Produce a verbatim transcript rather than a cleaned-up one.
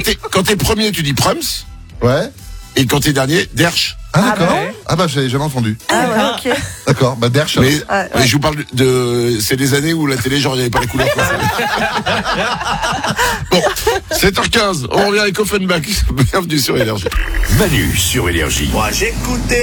t'es, quand t'es premier, tu dis Prums. Ouais. Et quand t'es dernier, Dersch. Ah, d'accord. ouais. Ah, bah, j'avais jamais entendu. Ah ouais, ok. D'accord, bah, Dersch. Mais, Ah, ouais. mais je vous parle de, c'est des années où la télé, genre, il n'y avait pas les couleurs. Quoi. Bon, sept heures quinze, on revient avec Offenbach. Bienvenue sur Énergie. Manu sur Énergie. Moi j'écoutais